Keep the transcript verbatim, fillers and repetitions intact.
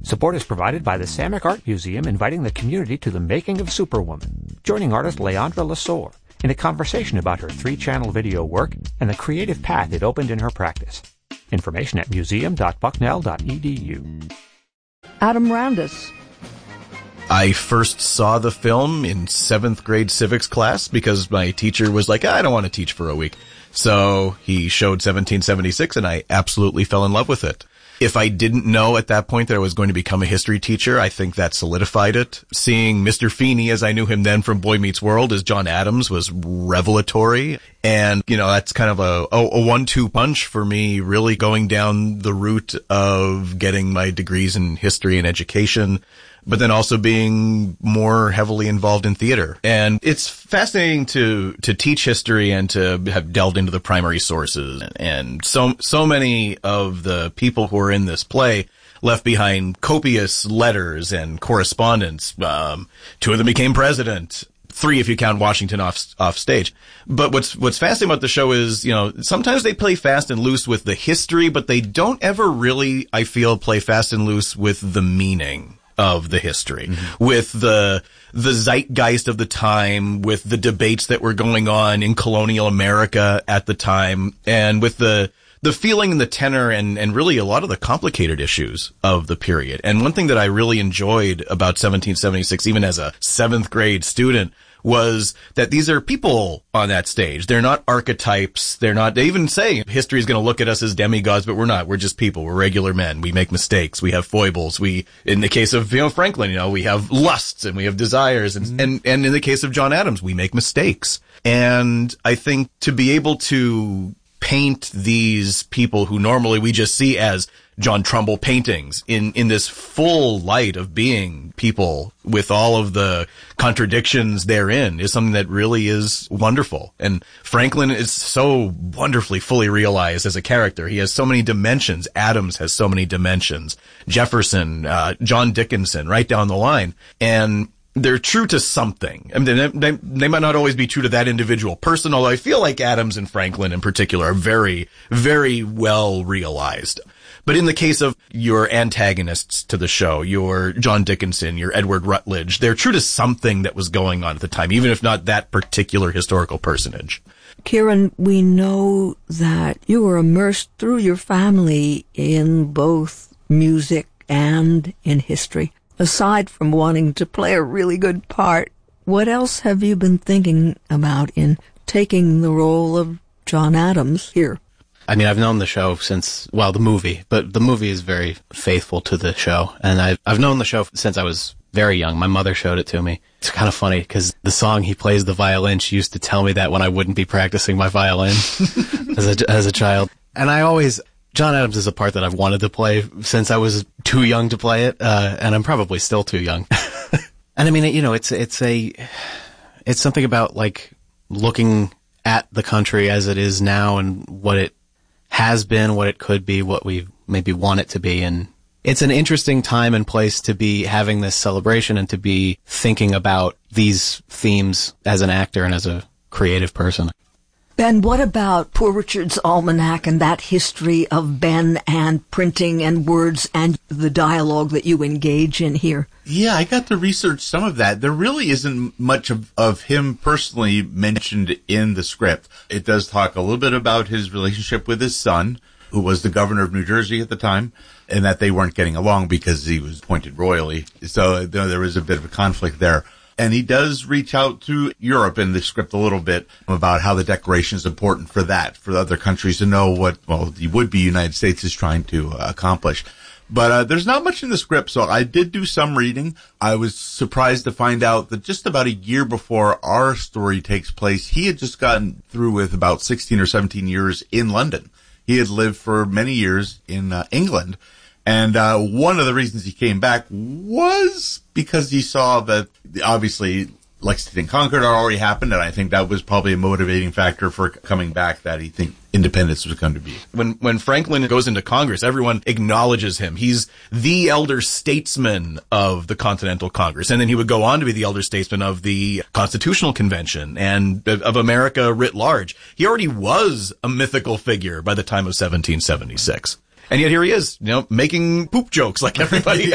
Support is provided by the Samick Art Museum, inviting the community to the making of Superwoman, joining artist Leandra Lasore in a conversation about her three-channel video work and the creative path it opened in her practice. Information at museum dot bucknell dot e d u. Adam Randus. I first saw the film in seventh grade civics class because my teacher was like, I don't want to teach for a week. So he showed seventeen seventy-six and I absolutely fell in love with it. If I didn't know at that point that I was going to become a history teacher, I think that solidified it. Seeing Mister Feeney, as I knew him then from Boy Meets World, as John Adams was revelatory. And, you know, that's kind of a, a, a one-two punch for me, really going down the route of getting my degrees in history and education, but then also being more heavily involved in theater. And it's fascinating to, to teach history and to have delved into the primary sources. And so, so many of the people who are in this play left behind copious letters and correspondence. Um, two of them became president. Three, if you count Washington off, off stage. But what's, what's fascinating about the show is, you know, sometimes they play fast and loose with the history, but they don't ever really, I feel, play fast and loose with the meaning of the history, mm-hmm. with the, the zeitgeist of the time, with the debates that were going on in colonial America at the time, and with the, the feeling and the tenor and, and really a lot of the complicated issues of the period. And one thing that I really enjoyed about seventeen seventy-six, even as a seventh grade student, was that these are people on that stage. They're not archetypes. They're not, they even say history is going to look at us as demigods, but we're not. We're just people. We're regular men. We make mistakes. We have foibles. We, in the case of, you know, Franklin, you know, we have lusts and we have desires. And, mm-hmm. and, and in the case of John Adams, we make mistakes. And I think to be able to paint these people who normally we just see as John Trumbull paintings in, in this full light of being people with all of the contradictions therein is something that really is wonderful. And Franklin is so wonderfully fully realized as a character. He has so many dimensions. Adams has so many dimensions. Jefferson, uh, John Dickinson, right down the line. And they're true to something. I mean, they, they, they might not always be true to that individual person, although I feel like Adams and Franklin in particular are very, very well realized. But in the case of your antagonists to the show, your John Dickinson, your Edward Rutledge, they're true to something that was going on at the time, even if not that particular historical personage. Kieran, we know that you were immersed through your family in both music and in history. Aside from wanting to play a really good part, what else have you been thinking about in taking the role of John Adams here? I mean, I've known the show since, well, the movie, but the movie is very faithful to the show. And I've, I've known the show since I was very young. My mother showed it to me. It's kind of funny because the song he plays the violin, she used to tell me that when I wouldn't be practicing my violin as a, as a child. And I always, John Adams is a part that I've wanted to play since I was too young to play it. Uh, and I'm probably still too young. And I mean, you know, it's, it's a, it's something about like looking at the country as it is now and what it has been, what it could be, what we maybe want it to be. And it's an interesting time and place to be having this celebration and to be thinking about these themes as an actor and as a creative person. Ben, what about Poor Richard's Almanac and that history of Ben and printing and words and the dialogue that you engage in here? Yeah, I got to research some of that. There really isn't much of, of him personally mentioned in the script. It does talk a little bit about his relationship with his son, who was the governor of New Jersey at the time, and that they weren't getting along because he was appointed royally. So you know, there was a bit of a conflict there. And he does reach out to Europe in the script a little bit about how the Declaration is important for that, for other countries to know what, well, the would-be United States is trying to uh, accomplish. But uh, there's not much in the script, so I did do some reading. I was surprised to find out that just about a year before our story takes place, he had just gotten through with about sixteen or seventeen years in London. He had lived for many years in uh, England. And uh one of the reasons he came back was because he saw that, obviously, Lexington Concord had already happened, and I think that was probably a motivating factor for coming back, that he think independence was going to be. When when Franklin goes into Congress, everyone acknowledges him. He's the elder statesman of the Continental Congress, and then he would go on to be the elder statesman of the Constitutional Convention and of America writ large. He already was a mythical figure by the time of seventeen seventy-six. And yet here he is, you know, making poop jokes like everybody